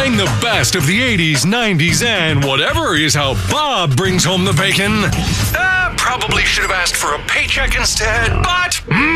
Playing the best of the 80s, 90s, and whatever is how Bob brings home the bacon. Probably should have asked for a paycheck instead, but